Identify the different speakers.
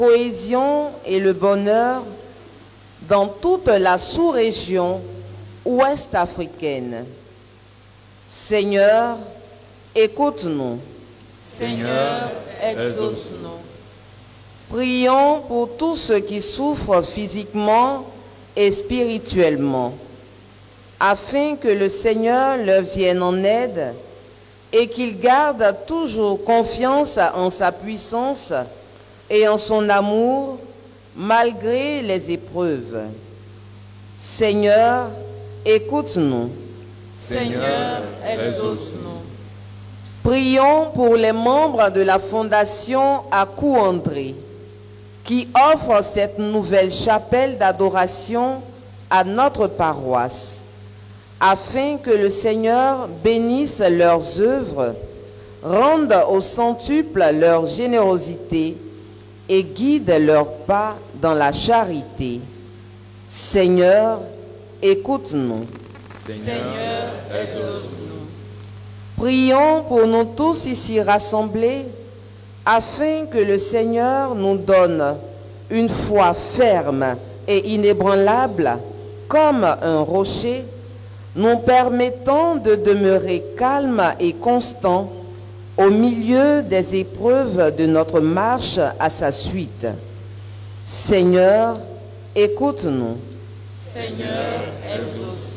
Speaker 1: cohésion et le bonheur dans toute la sous-région ouest africaine. Seigneur, écoute-nous.
Speaker 2: Seigneur, exauce-nous.
Speaker 1: Prions pour tous ceux qui souffrent physiquement et spirituellement, afin que le Seigneur leur vienne en aide et qu'ils gardent toujours confiance en sa puissance et en son amour malgré les épreuves. Seigneur, écoute-nous.
Speaker 2: Seigneur, exauce-nous.
Speaker 1: Prions pour les membres de la Fondation Akou-André qui offrent cette nouvelle chapelle d'adoration à notre paroisse, afin que le Seigneur bénisse leurs œuvres, rende au centuple leur générosité et guide leurs pas dans la charité. Seigneur, écoute-nous.
Speaker 2: Seigneur, exauce-nous.
Speaker 1: Prions pour nous tous ici rassemblés, afin que le Seigneur nous donne une foi ferme et inébranlable comme un rocher, nous permettant de demeurer calmes et constants au milieu des épreuves de notre marche à sa suite. Seigneur, écoute-nous.
Speaker 2: Seigneur, exauce-nous.